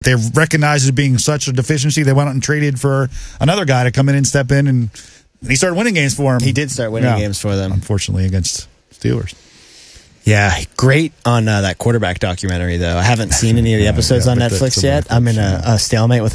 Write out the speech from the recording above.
They recognized it being such a deficiency, they went out and traded for another guy to come in and step in, and he started winning games for him. He did start winning games for them. Unfortunately, against Steelers. Yeah, great on that quarterback documentary, though. I haven't seen any of the episodes on Netflix yet. I'm in a stalemate with